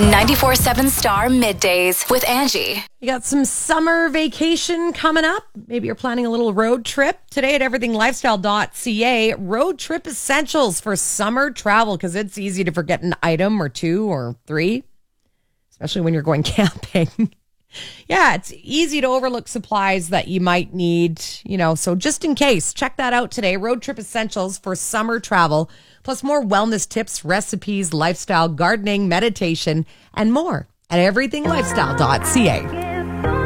94.7 Star Middays with Angie. You got some summer vacation coming up. Maybe you're planning a little road trip. Today at everythinglifestyle.ca, road trip essentials for summer travel, because it's easy to forget an item or two or three, especially when you're going camping. Yeah, it's easy to overlook supplies that you might need, so just in case, check that out today. Road trip essentials for summer travel, plus more wellness tips, recipes, lifestyle, gardening, meditation, and more at everythinglifestyle.ca.